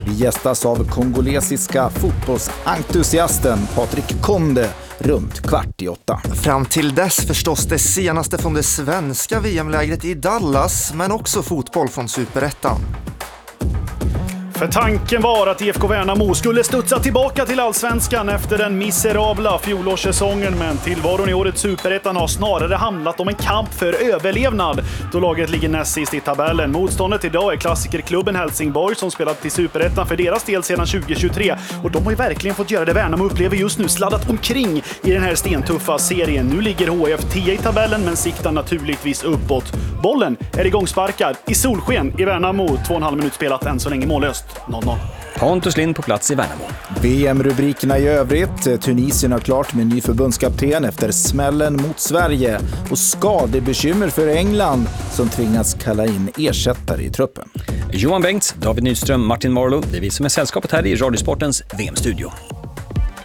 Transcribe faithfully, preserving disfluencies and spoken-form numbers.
Vi gästas av kongolesiska fotbollsentusiasten Patrik Konde runt kvart i åtta. Fram till dess förstås det senaste från det svenska V M-lägret i Dallas, men också fotboll från Superettan. För tanken var att I F K Värnamo skulle studsa tillbaka till Allsvenskan efter den miserabla fjolårssäsongen, men tillvaron i årets Superettan har snarare handlat om en kamp för överlevnad då laget ligger näst sist i tabellen. Motståndet idag är klassikerklubben Helsingborg som spelat i Superettan för deras del sedan tjugo tjugotre, och de har ju verkligen fått göra det Värnamo upplever just nu, sladdat omkring i den här stentuffa serien. Nu ligger H F tio i tabellen men siktar naturligtvis uppåt. Bollen är igångsparkad i solsken i Värnamo, två och en halv minut spelat än så länge mållöst. noll noll. Pontus Lind på plats i Värnamo. V M-rubrikerna i övrigt. Tunisien har klart med ny förbundskapten efter smällen mot Sverige. Och skadebekymmer för England som tvingas kalla in ersättare i truppen. Johan Bengts, David Nyström, Martin Marlow. Det är vi som är sällskapet här i Radiosportens V M-studio.